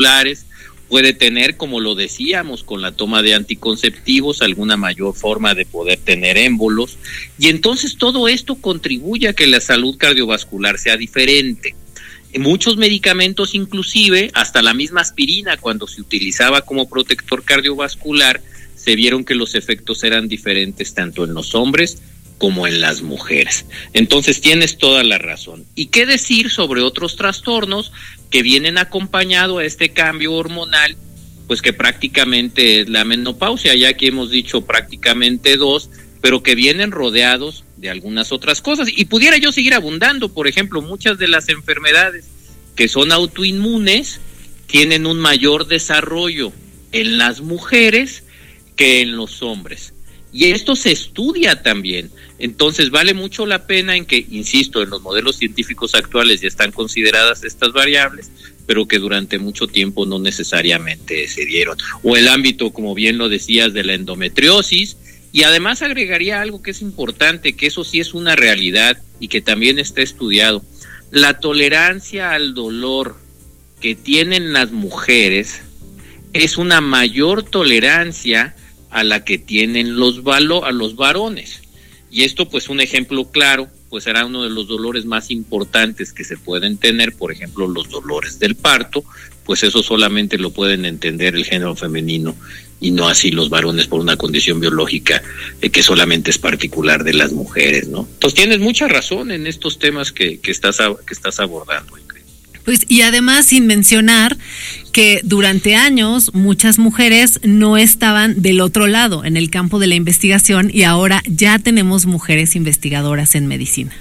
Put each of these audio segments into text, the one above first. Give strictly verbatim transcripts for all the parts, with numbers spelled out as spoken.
cardiovasculares, puede tener, como lo decíamos, con la toma de anticonceptivos, alguna mayor forma de poder tener émbolos, y entonces todo esto contribuye a que la salud cardiovascular sea diferente. Muchos medicamentos, inclusive, hasta la misma aspirina, cuando se utilizaba como protector cardiovascular, se vieron que los efectos eran diferentes tanto en los hombres como en las mujeres. Entonces tienes toda la razón. ¿Y qué decir sobre otros trastornos que vienen acompañado a este cambio hormonal? Pues que prácticamente es la menopausia, ya que hemos dicho prácticamente dos, pero que vienen rodeados de algunas otras cosas. Y pudiera yo seguir abundando, por ejemplo, muchas de las enfermedades que son autoinmunes tienen un mayor desarrollo en las mujeres que en los hombres. Y esto se estudia también. Entonces vale mucho la pena en que, insisto, en los modelos científicos actuales ya están consideradas estas variables, pero que durante mucho tiempo no necesariamente se dieron. O el ámbito, como bien lo decías, de la endometriosis. Y además agregaría algo que es importante, que eso sí es una realidad y que también está estudiado. La tolerancia al dolor que tienen las mujeres es una mayor tolerancia a la que tienen los valo, a los varones. Y esto, pues, un ejemplo claro, pues será uno de los dolores más importantes que se pueden tener, por ejemplo, los dolores del parto, pues eso solamente lo pueden entender el género femenino y no así los varones por una condición biológica eh, que solamente es particular de las mujeres, ¿no? Entonces tienes mucha razón en estos temas que, que estás que estás abordando, Ingrid. Pues, y además, sin mencionar que durante años muchas mujeres no estaban del otro lado en el campo de la investigación y ahora ya tenemos mujeres investigadoras en medicina.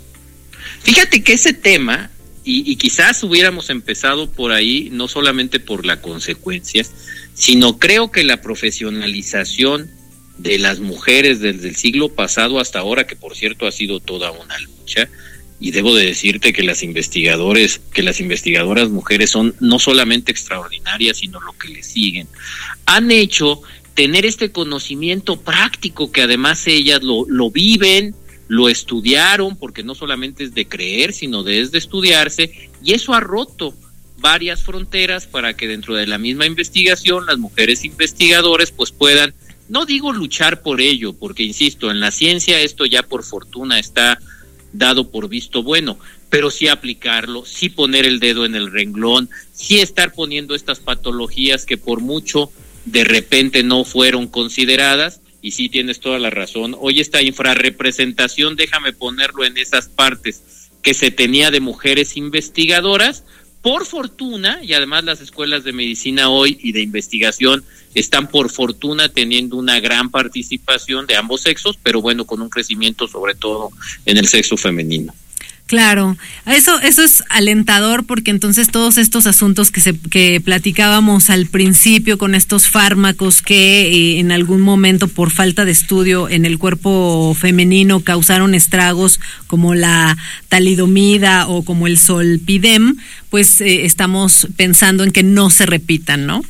Fíjate que ese tema, y, y quizás hubiéramos empezado por ahí, no solamente por la consecuencia, sino creo que la profesionalización de las mujeres desde el siglo pasado hasta ahora, que por cierto ha sido toda una lucha, y debo de decirte que las investigadores, que las investigadoras mujeres son no solamente extraordinarias, sino lo que les siguen, han hecho tener este conocimiento práctico que además ellas lo, lo viven, lo estudiaron, porque no solamente es de creer, sino de, es de estudiarse, y eso ha roto varias fronteras para que dentro de la misma investigación las mujeres investigadoras pues puedan, no digo luchar por ello, porque insisto, en la ciencia esto ya por fortuna está dado por visto bueno, pero sí aplicarlo, sí poner el dedo en el renglón, sí estar poniendo estas patologías que por mucho de repente no fueron consideradas, y sí tienes toda la razón. Hoy esta infrarrepresentación, déjame ponerlo en esas partes que se tenía de mujeres investigadoras, por fortuna, y además las escuelas de medicina hoy y de investigación están por fortuna teniendo una gran participación de ambos sexos, pero bueno, con un crecimiento sobre todo en el sexo femenino. Claro, eso eso es alentador, porque entonces todos estos asuntos que se que platicábamos al principio con estos fármacos que eh, en algún momento por falta de estudio en el cuerpo femenino causaron estragos como la talidomida o como el Zolpidem, pues eh, estamos pensando en que no se repitan, ¿no?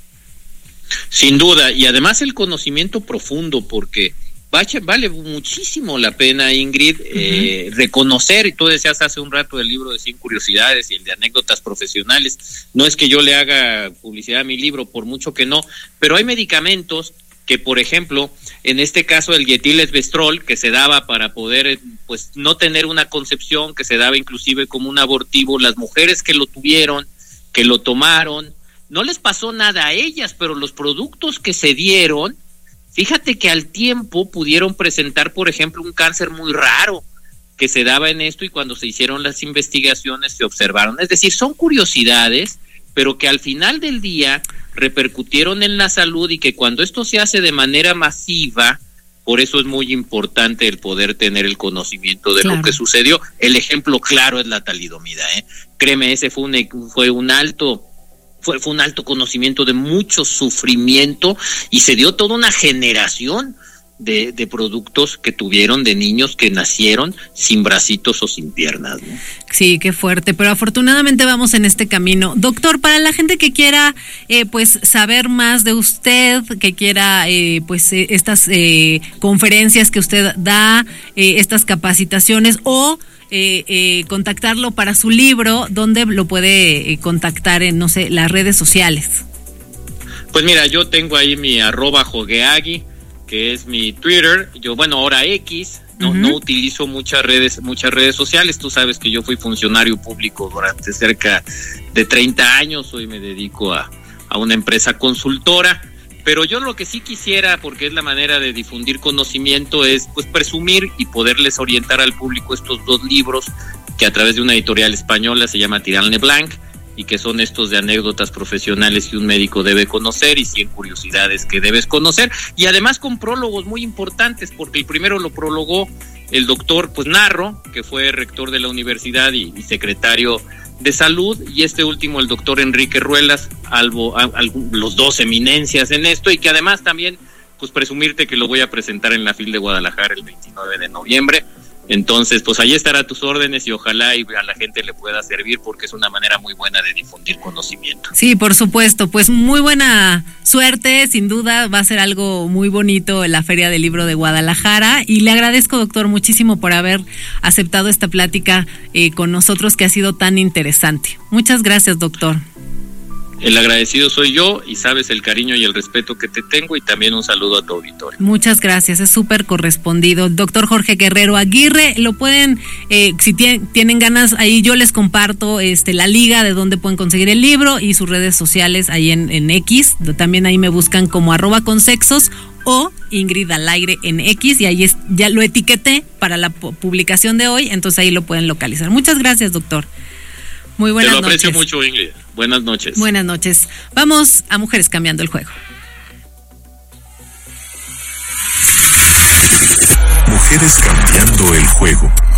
Sin duda, y además el conocimiento profundo, porque vale muchísimo la pena, Ingrid, uh-huh. eh, reconocer, y tú decías hace un rato del libro de cien curiosidades y el de anécdotas profesionales, no es que yo le haga publicidad a mi libro, por mucho que no, pero hay medicamentos que, por ejemplo, en este caso el dietilesvestrol, que se daba para poder pues no tener una concepción, que se daba inclusive como un abortivo, las mujeres que lo tuvieron, que lo tomaron, no les pasó nada a ellas, pero los productos que se dieron, fíjate que al tiempo pudieron presentar, por ejemplo, un cáncer muy raro que se daba en esto, y cuando se hicieron las investigaciones se observaron. Es decir, son curiosidades, pero que al final del día repercutieron en la salud, y que cuando esto se hace de manera masiva, por eso es muy importante el poder tener el conocimiento de claro. lo que sucedió. El ejemplo claro es la talidomida, ¿eh? Créeme, ese fue un, fue un alto... Fue, fue un alto conocimiento de mucho sufrimiento, y se dio toda una generación de, de productos que tuvieron de niños que nacieron sin bracitos o sin piernas, ¿no? Sí, qué fuerte, pero afortunadamente vamos en este camino. Doctor, para la gente que quiera eh, pues saber más de usted, que quiera eh, pues eh, estas eh, conferencias que usted da, eh, estas capacitaciones, o eh, eh, contactarlo para su libro, ¿dónde lo puede eh, contactar en, no sé, las redes sociales? Pues mira, yo tengo ahí mi arroba jogueagui, que es mi Twitter. Yo, bueno, ahora X, no, uh-huh. no utilizo muchas redes, muchas redes sociales. Tú sabes que yo fui funcionario público durante cerca de treinta años. Hoy me dedico a, a una empresa consultora. Pero yo lo que sí quisiera, porque es la manera de difundir conocimiento, es pues presumir y poderles orientar al público estos dos libros que a través de una editorial española se llama Tirant Leblanc, y que son estos de anécdotas profesionales que un médico debe conocer y cien curiosidades que debes conocer, y además con prólogos muy importantes, porque el primero lo prologó el doctor pues Narro, que fue rector de la universidad y, y secretario de salud, y este último el doctor Enrique Ruelas, algo, a, a, los dos eminencias en esto, y que además también pues presumirte que lo voy a presentar en la FIL de Guadalajara el veintinueve de noviembre. Entonces, pues ahí estará a tus órdenes y ojalá y a la gente le pueda servir, porque es una manera muy buena de difundir conocimiento. Sí, por supuesto, pues muy buena suerte, sin duda va a ser algo muy bonito en la Feria del Libro de Guadalajara, y le agradezco, doctor, muchísimo por haber aceptado esta plática eh, con nosotros, que ha sido tan interesante. Muchas gracias, doctor. El agradecido soy yo, y sabes el cariño y el respeto que te tengo, y también un saludo a tu auditorio. Muchas gracias, es súper correspondido. Doctor Jorge Guerrero Aguirre, lo pueden, eh, si tienen, tienen ganas, ahí yo les comparto este la liga de donde pueden conseguir el libro y sus redes sociales ahí en, en X. También ahí me buscan como arroba consexos o Ingrid al aire en X, y ahí es, ya lo etiqueté para la publicación de hoy, entonces ahí lo pueden localizar. Muchas gracias, doctor. Muy buenas noches. Te lo aprecio mucho, Ingrid. Buenas noches. Buenas noches. Vamos a Mujeres Cambiando el Juego. Mujeres Cambiando el Juego.